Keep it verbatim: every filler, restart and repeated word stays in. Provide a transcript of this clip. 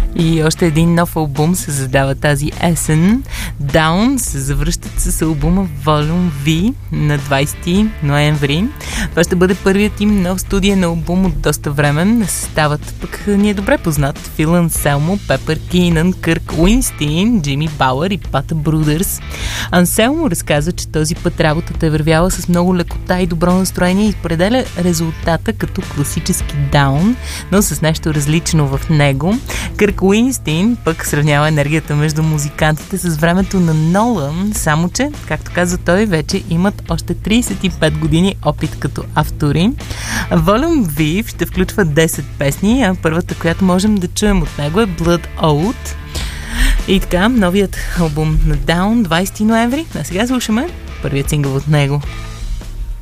И още един нов албум се задава тази есен. Down се завръщат с албума Volume V на двайсети ноември. Това ще бъде първият им нов студиен албум от доста време. Съставът пък ни е добре познат. Фил Анселмо, Пепър Кинън, Кърк Уинстин, Джимми Бауър и Пата Брудърс. Анселмо разказва, че този път работата е вървяла с много лекота и добро настроение и определя резултата като класически Down, но с нещо различно в него. Кърк Уинстин пък сравнява енергията между музикантите с времето на Нолан, само че, както каза той, вече имат още трийсет и пет години опит като автори. Volume V ще включва десет песни, а първата, която можем да чуем от него е Blood Oath. И така, новият албум на Down, двайсети ноември. А сега слушаме първият сингъл от него.